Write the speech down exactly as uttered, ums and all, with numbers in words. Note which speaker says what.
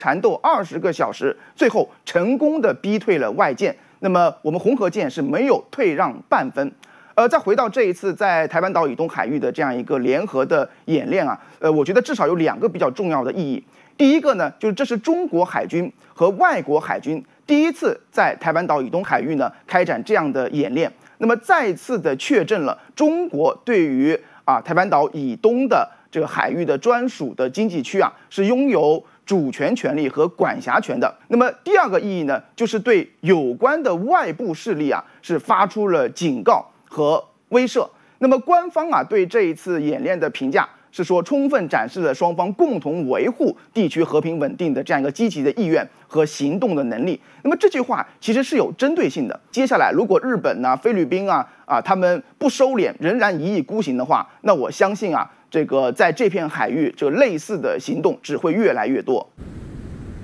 Speaker 1: 缠斗二十个小时，最后成功的逼退了外舰。那么我们红河舰是没有退让半分。呃，再回到这一次在台湾岛以东海域的这样一个联合的演练啊，呃，我觉得至少有两个比较重要的意义。第一个呢，就是这是中国海军和外国海军第一次在台湾岛以东海域呢开展这样的演练，那么再次的确证了中国对于啊台湾岛以东的这个海域的专属的经济区啊是拥有主权权利和管辖权的。那么第二个意义呢，就是对有关的外部势力啊是发出了警告和威慑。那么官方啊对这一次演练的评价是说，充分展示了双方共同维护地区和平稳定的这样一个积极的意愿和行动的能力。那么这句话其实是有针对性的。接下来，如果日本啊、菲律宾啊啊他们不收敛，仍然一意孤行的话，那我相信啊，这个在这片海域，这个类似的行动只会越来越多。